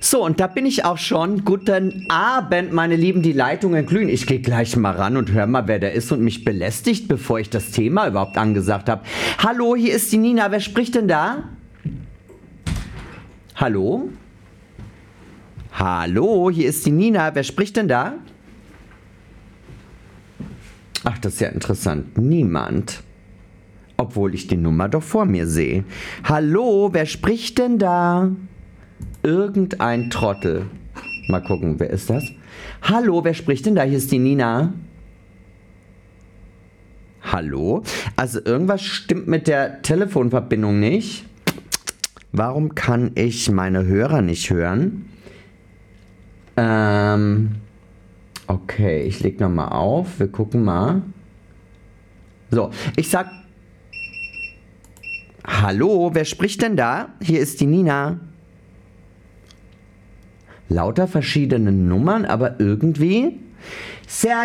So, und da bin ich auch schon. Guten Abend, meine Lieben, die Leitungen glühen. Ich gehe gleich mal ran und hör mal, wer da ist und mich belästigt, bevor ich das Thema überhaupt angesagt habe. Hallo, hier ist die Nina. Wer spricht denn da? Hallo? Hallo, hier ist die Nina. Wer spricht denn da? Ach, das ist ja interessant. Niemand. Obwohl ich die Nummer doch vor mir sehe. Hallo, wer spricht denn da? Irgendein Trottel. Mal gucken, wer ist das? Hallo, wer spricht denn da? Hier ist die Nina. Hallo? Also irgendwas stimmt mit der Telefonverbindung nicht. Warum kann ich meine Hörer nicht hören? Okay, ich leg nochmal auf. Wir gucken mal. So, ich sag... Hallo, wer spricht denn da? Hier ist die Nina. Lauter verschiedene Nummern, aber irgendwie... Sehr